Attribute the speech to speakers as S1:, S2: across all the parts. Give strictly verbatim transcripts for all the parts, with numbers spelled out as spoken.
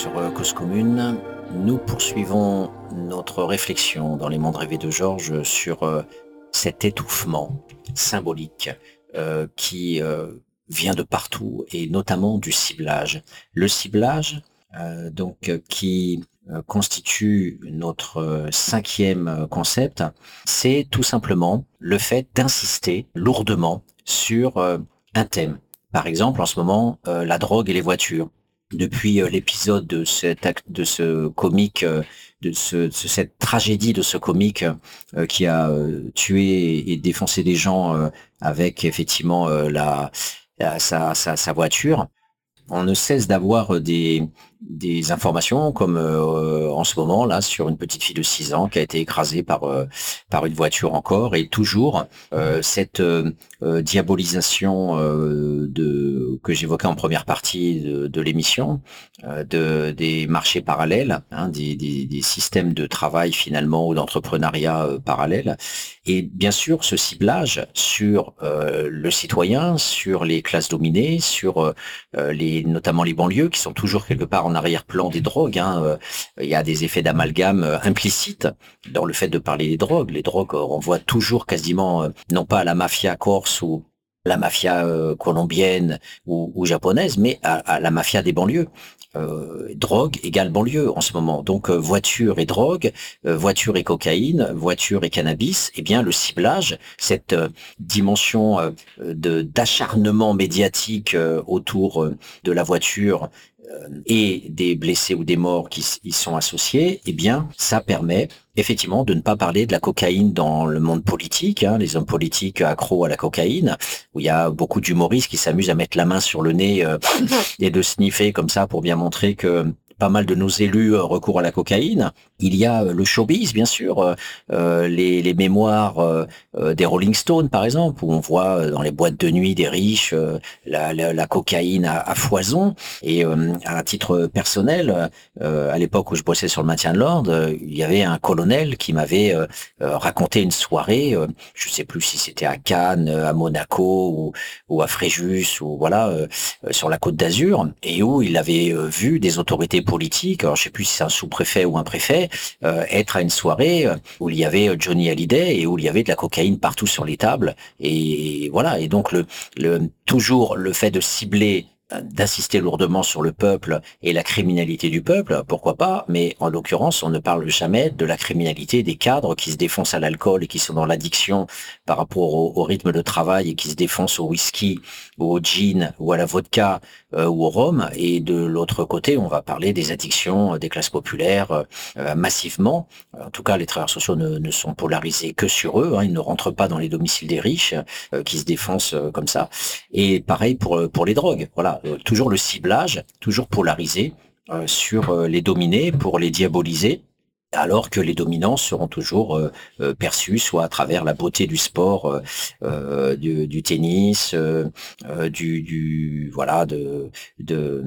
S1: sur euh, Cause Commune. Nous poursuivons notre réflexion dans les mondes rêvés de Georges sur euh, cet étouffement symbolique euh, qui euh, vient de partout et notamment du ciblage. Le ciblage, euh, donc, euh, qui euh, constitue notre euh, cinquième euh, concept, c'est tout simplement le fait d'insister lourdement sur euh, un thème. Par exemple, en ce moment, euh, la drogue et les voitures. Depuis euh, l'épisode de cet acte, de ce comique, euh, de, ce, de cette tragédie de ce comique euh, qui a euh, tué et défoncé des gens euh, avec effectivement euh, la, la sa, sa, sa voiture. On ne cesse d'avoir des, des informations comme euh, en ce moment là sur une petite fille de six ans qui a été écrasée par euh, par une voiture encore, et toujours euh, cette euh, euh, diabolisation euh, de que j'évoquais en première partie de, de l'émission, euh, de des marchés parallèles, hein, des, des, des systèmes de travail finalement ou d'entrepreneuriat euh, parallèles, et bien sûr ce ciblage sur euh, le citoyen, sur les classes dominées, sur euh, les notamment les banlieues qui sont toujours quelque part en arrière-plan des drogues. Hein. Euh, il y a des effets d'amalgame euh, implicites dans le fait de parler des drogues. Les drogues, euh, on voit toujours quasiment, euh, non pas à la mafia corse ou la mafia euh, colombienne ou, ou japonaise, mais à, à la mafia des banlieues. Euh, drogue égale banlieue en ce moment. Donc euh, voiture et drogue, euh, voiture et cocaïne, voiture et cannabis. Eh bien, le ciblage, cette euh, dimension euh, de d'acharnement médiatique euh, autour euh, de la voiture euh, et des blessés ou des morts qui y sont associés, eh bien, ça permet effectivement de ne pas parler de la cocaïne dans le monde politique, hein, les hommes politiques accros à la cocaïne, où il y a beaucoup d'humoristes qui s'amusent à mettre la main sur le nez euh, et de sniffer comme ça pour bien montrer que pas mal de nos élus euh, recourent à la cocaïne. Il y a euh, le showbiz, bien sûr, euh, euh, les, les mémoires euh, euh, des Rolling Stones, par exemple, où on voit euh, dans les boîtes de nuit des riches euh, la, la, la cocaïne à, à foison. Et euh, à titre personnel, euh, à l'époque où je bossais sur le maintien de l'ordre, euh, il y avait un colonel qui m'avait euh, euh, raconté une soirée, euh, je sais plus si c'était à Cannes, à Monaco ou, ou à Fréjus, ou voilà, euh, euh, sur la Côte d'Azur, et où il avait euh, vu des autorités politiques, alors je sais plus si c'est un sous-préfet ou un préfet, euh, être à une soirée euh, où il y avait euh, Johnny Hallyday et où il y avait de la cocaïne partout sur les tables, et voilà. Et donc le, le toujours le fait de cibler, d'insister lourdement sur le peuple et la criminalité du peuple, pourquoi pas, mais en l'occurrence, on ne parle jamais de la criminalité des cadres qui se défoncent à l'alcool et qui sont dans l'addiction par rapport au, au rythme de travail et qui se défoncent au whisky ou au gin ou à la vodka euh, ou au rhum. Et de l'autre côté, on va parler des addictions des classes populaires euh, massivement. En tout cas, les travailleurs sociaux ne, ne sont polarisés que sur eux, hein, ils ne rentrent pas dans les domiciles des riches euh, qui se défoncent euh, comme ça. Et pareil pour, pour les drogues, voilà. Euh, toujours le ciblage, toujours polarisé euh, sur euh, les dominés pour les diaboliser, alors que les dominants seront toujours euh, euh, perçus soit à travers la beauté du sport, euh, euh, du, du tennis, euh, euh, du, du voilà de de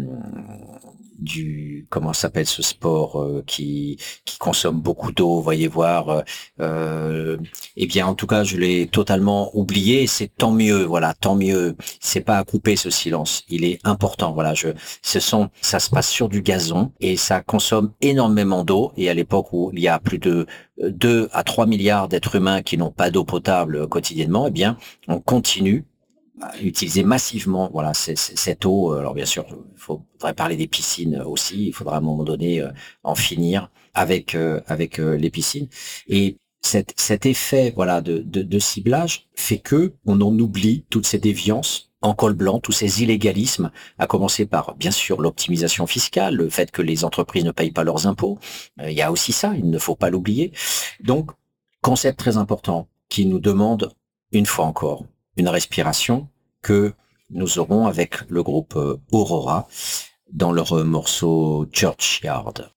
S1: du comment s'appelle ce sport euh, qui qui consomme beaucoup d'eau, voyez voir. Euh, eh bien, en tout cas, je l'ai totalement oublié. Et c'est tant mieux, voilà, tant mieux. C'est pas à couper ce silence. Il est important. Voilà, je, ce sont, ça se passe sur du gazon et ça consomme énormément d'eau. Et à l'époque où il y a plus de deux à trois milliards d'êtres humains qui n'ont pas d'eau potable quotidiennement, eh bien, on continue à utiliser massivement, voilà, c'est, c'est, cette eau. Alors bien sûr, il faudrait parler des piscines aussi. Il faudra à un moment donné euh, en finir avec euh, avec euh, les piscines. Et cet, cet effet, voilà, de, de, de ciblage fait que on en oublie toutes ces déviances en col blanc, tous ces illégalismes, à commencer par, bien sûr, l'optimisation fiscale, le fait que les entreprises ne payent pas leurs impôts. Euh, il y a aussi ça, il ne faut pas l'oublier. Donc, concept très important qui nous demande, une fois encore, une respiration que nous aurons avec le groupe Aurora dans leur morceau Churchyard.